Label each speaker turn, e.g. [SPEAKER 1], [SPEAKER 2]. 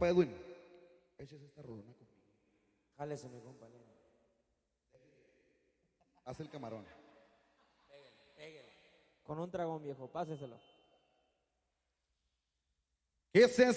[SPEAKER 1] compa Edwin. Échese esta rolona conmigo.
[SPEAKER 2] Jálese, mi compañero.
[SPEAKER 1] Haz el camarón.
[SPEAKER 2] Pégale. Con un dragón, viejo, páseselo.
[SPEAKER 1] ¿Qué se